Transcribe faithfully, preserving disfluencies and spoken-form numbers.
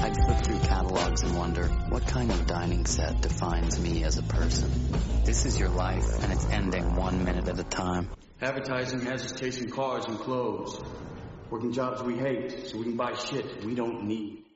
I'd flip through catalogs and wonder, what kind of dining set defines me as a person? This is your life, and it's ending one minute at a time. Advertising has us chasing cars and clothes. Working jobs we hate, so we can buy shit we don't need.